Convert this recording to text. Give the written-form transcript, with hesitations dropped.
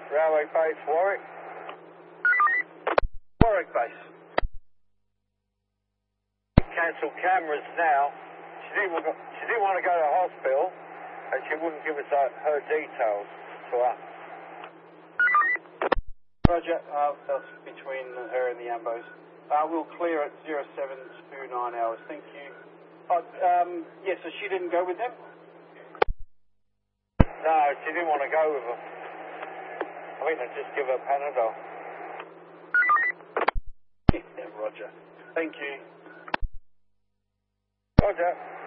Railway base, Warwick. Warwick base. Cancel cameras now. She didn't want to go to hospital, and she wouldn't give us her details to us. Roger, that's between her and the Ambos. We'll clear at 0729 hours, thank you. Yes, so she didn't go with them? No, she didn't want to go with them. I think they just give her Panadol. Yeah, Roger. Thank you. Roger.